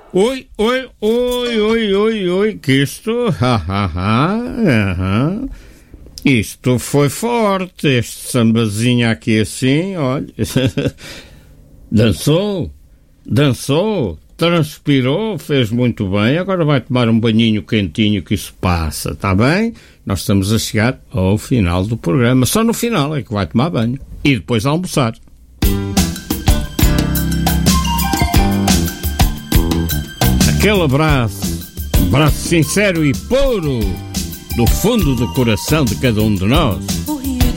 Oi, que isto, isto foi forte, este sambazinho aqui assim, olha, dançou, transpirou, fez muito bem, agora vai tomar um banhinho quentinho que isso passa, está bem? Nós estamos a chegar ao final do programa, só no final é que vai tomar banho e depois almoçar. Aquele abraço sincero e puro, do fundo do coração de cada um de nós.